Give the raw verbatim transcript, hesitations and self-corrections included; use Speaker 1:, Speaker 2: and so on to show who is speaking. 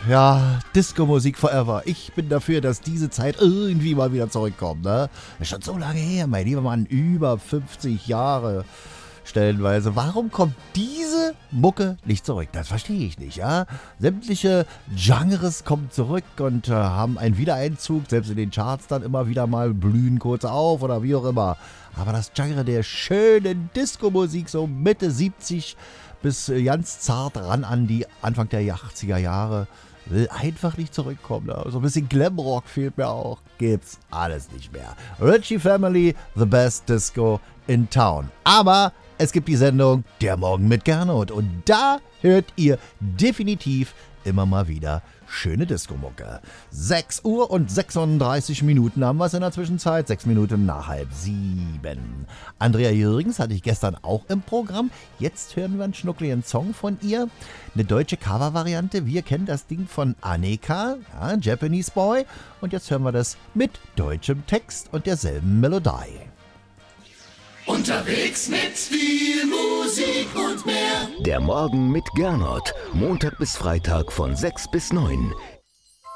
Speaker 1: ja, Disco-Musik forever. Ich bin dafür, dass diese Zeit irgendwie mal wieder zurückkommt, ne? Ist schon so lange her, mein lieber Mann, über fünfzig Jahre stellenweise. Warum kommt diese Mucke nicht zurück? Das verstehe ich nicht, ja? Sämtliche Genres kommen zurück und äh, haben einen Wiedereinzug, selbst in den Charts dann immer wieder mal blühen kurz auf oder wie auch immer. Aber das Genre der schönen Disco-Musik, so Mitte siebzig bis äh, ganz zart ran an die Anfang der achtziger Jahre, will einfach nicht zurückkommen. Ne? So ein bisschen Glamrock fehlt mir auch. Gibt's alles nicht mehr. Ritchie Family, the best disco in town. Aber es gibt die Sendung Der Morgen mit Gernot und da hört ihr definitiv immer mal wieder schöne Disco-Mucke. sechs Uhr und sechsunddreißig Minuten haben wir es in der Zwischenzeit. sechs Minuten nach halb sieben. Andrea Jürgens hatte ich gestern auch im Programm. Jetzt hören wir einen schnuckligen Song von ihr. Eine deutsche Cover-Variante. Wir kennen das Ding von Aneka, ja, Japanese Boy. Und jetzt hören wir das mit deutschem Text und derselben Melodie.
Speaker 2: Unterwegs mit viel Musik und mehr.
Speaker 3: Der Morgen mit Gernot. Montag bis Freitag von sechs bis neun.